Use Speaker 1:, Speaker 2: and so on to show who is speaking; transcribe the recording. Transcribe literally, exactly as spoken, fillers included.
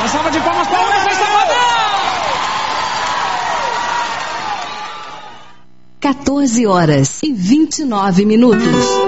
Speaker 1: salva de palmas para o Wesley Safadão!
Speaker 2: quatorze horas e vinte e nove minutos.